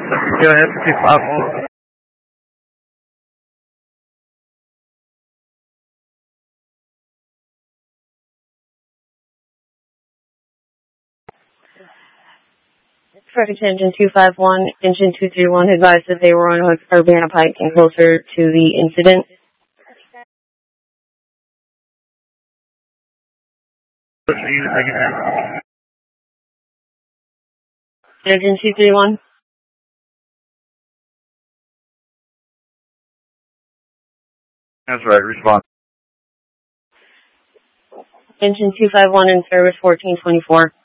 Go ahead, 251. Traffic Engine 251, Engine 231 advised that they were on Urbana Pike and closer to the incident. Engine 231. That's right, respond. Engine 251 in service 1424.